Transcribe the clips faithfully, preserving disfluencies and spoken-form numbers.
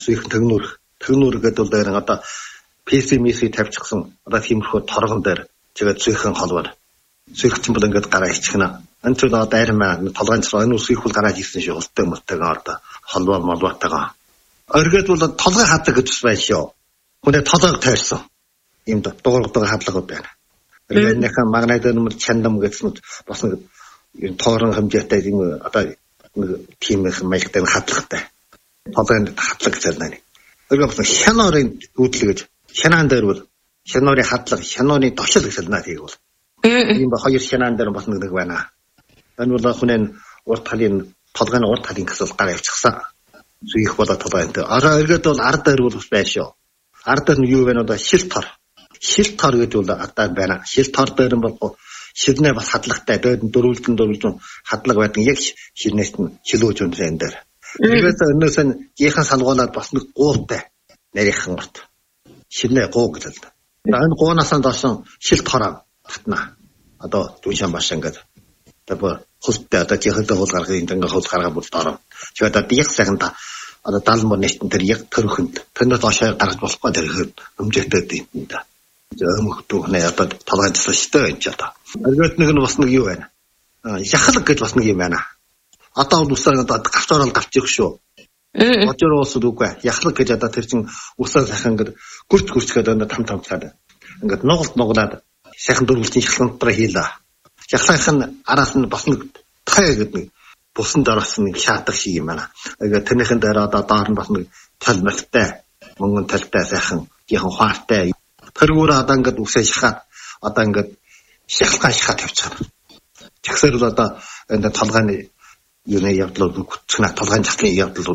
Сүйх төгнөр төгнөр гэдэг бол дээр одоо пессимиси тавьчихсан одоо тиймэрхүү торгон дээр тэгээд сүйхэн холбоор сүйх чинь бол ингээд гараа ичгэнэ. Ант одоо дайрмаа толгойн цараа энэ сүйх бол гараад ирсэн шүү. Ултай мөлтэйгээ одоо холбоо молбоотойгоо. Оргид бол толгой хаадаг гэж байна шүү. Хүнээ толгойг тайрсан. Ийм дуургадаг хадлагууд байна. Энэхэн магнитын чандам гэсэн бас нэг тоорон хэмжээтэй юм одоо тийм их маягтай хадлагтай. Толгойд хадлаг гэж байна. Өөрөөр хэлбэл хянорын үүдэл гэж хянаан дээр бол хянорын хадлага, хянорын товшил гэж байна тийм бол. Ийм ба хоёр хянаан дээр бас нэг байна. Энэ бол хүнээ урт талын толгойн урт талын гэсэл гараа явчихсан. Сүйх болоо толгойд. Араа эргээд бол ард дээр бол байна шүү. Ард дээр нь юу вэ? Одоо шил тор. Шил тор гэдэг бол ардаа байна. Шил тор дээр нь бол ширнээ бас хадлагтай. Дээд нь дөрвөлдөн дөрвөлдөн хадлаг байдаг. Яг ширнээс нь шилүүж өндөр энэ дээр. Тэгээд өнөөс нь гийнхэн салгуулаад бас нэг гууртай нарийнхан урт. Ширнээ гуу гэдэг л да. Энэ гуунаас нь доош шил тороо татна. Одоо дүүшэн баш ингээд. Тэгээд хөлтөө одоо гийнхэнтэй хул гаргах энэ ингээ хул гаргаа бүр дороо. Тэгээд одоо яг сайхан та одоо даалан бүр нэстэн тэр яг төрөхөнд тэрнээс доошоо гаргаж болохгүй тэр хэмжээтэй юм да. Өмхтүүхнээ одоо толгойд төсөлтэй энэ ч одоо. Оргид нэг нь бас нэг юу байна. Яхалг гэж бас нэг юм байна. Одоо бол усаар одоо гавцаар л гавчих шүү. Одоор уусууд үгүй. Яхалг гэж одоо тэр чин усаар сайхан ингээд гүрч гүрчгээд одоо там тамцаад. Ингээд нугалт нуглаад сайхан дөрвөлтийн шалгантараа хийлээ. Яхлагийнх нь араас нь бас нэг тай гэдэг нэг бусан дороос нэг шаатах шиг юм байна. Тэгээд тэрнийхэн дээр одоо доор нь бас нэг тал мэлтэй, мөнгөн талтай сайхан гихэн хуартай. Тэргүүр одоо ингээд үсээ шахаад одоо ингээд шахалгаа шахаад тавьчихна. Тэгсээр л одоо энэ толгойн юуны явдлууд гүцгнэ толгойн цахлын явдлууд.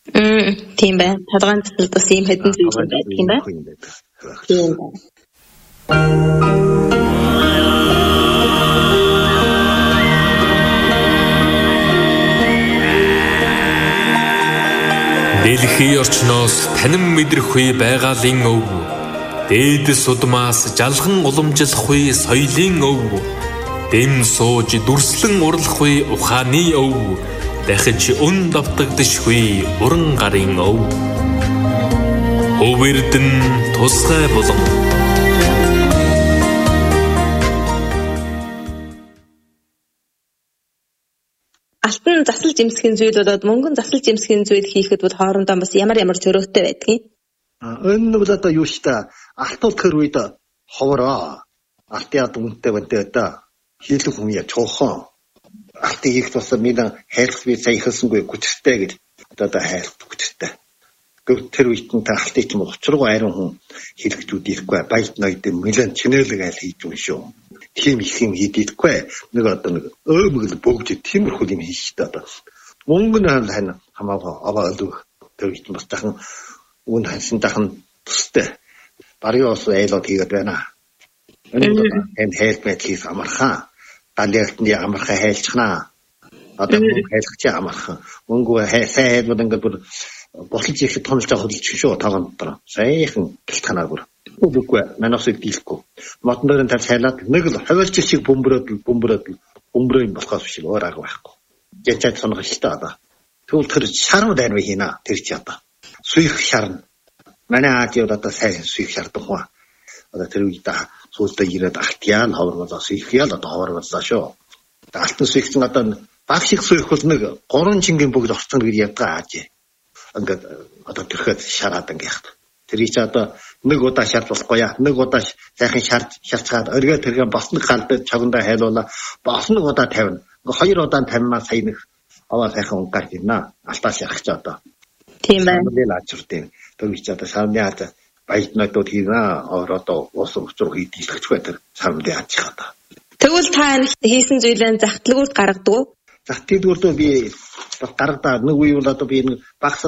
Мм тийм бай. Толгойн цахлд бас ийм хэдэн зүйл байдаг юм байна. Тийм бай. Дэлхийн орчноос танин мэдрэхгүй байгалийн өв. Дээдэс удмаас жалхан уламжлахгүй соёлын өв. Дэм сууж дүрслэн урлахгүй ухааны өв. Дахиж өн давтагдшгүй уран гарын өв. Хөвөрдөн тусгай болон. Алтан засал жимсгийн зүйл болоод мөнгөн засал жимсгийн зүйл хийхэд бол хоорондоо бас ямар ямар зөрөөтэй байдгийг. Энэ бол одоо юу ч та алтан тэр үед ховороо алтын ад үнэтэй бантай да хийлэг хүн я чуухан алтын их бас минь хайлт би сая ихсэнгүй хүчтэй гэж одоо хайлт хүчтэй. Гэвч тэр үед нь та алтын ч юм учруу айрын хүн хийлэгчүүд ирэхгүй баят ноёд мэлэн чинэлэг айл хийж юм шүү. Тийм их юм хийдэггүй нэг одоо нэг өөмгөл бөгж тиймэрхүү юм хийж та одоо мөнгө нь хань хамаагүй аваа өлөг тэр үед бас тахан үн хансан тахан тустай барийн ус айлууд хийгээд байна. Энэ хэлт мэтлис амархан далиалтны амархан хайлчнаа одоо мөнгө хайлгч амархан мөнгө хайсаа хэлбэл ингээд бүр бослож ирэхэд томлж байгаа хөдөлж шүү таган дотор сайхан гэлтханаагүй үгүй манасыг дийлэхгүй мотон дээр нь тавь хайлаад нэг л хавилч шиг бөмбөрөөд бөмбөрөөд бөмбөрөө болохоос биш өөр арга байхгүй ячаад сонох л та одоо тэгвэл тэр шарм дайрмыг хийнэ тэр чи одоо сүйх шарн манай аажид одоо сайн сүйх шардаг хөө одоо тэр үед сүүлдээ ирээд алтяан ховоргоо сүйх ял одоо ховоргоо шүү алтан сүйх чинь одоо баг шиг сүйх бол нэг гурван чингийн бүгд орцсон гэж ядгаа аажи ингээд одоо тэрхэд шараад ингээд тэр чи одоо нэг удаа шарж болохгүй яа нэг удаа сайхан шарж шалцгаад өргөө тэргээ бас нэг галдад чагнда хайлуулаа бас нэг удаа тавина хоёр удаа тавьмаа сая нэг аваа сайхан унгаар гинэ алтаа шарах ч одоо тийм байна л ачиртэй тэр чи одоо сарны хата баят нотод хийна одоо ус өчрөх хийдэлгч бай тэр сарны аачих одоо тэгвэл та хийсэн зүйлээ захтлагууд гаргадаг уу захтлагууд би гаргадаа нэг үе бол одоо би нэг багс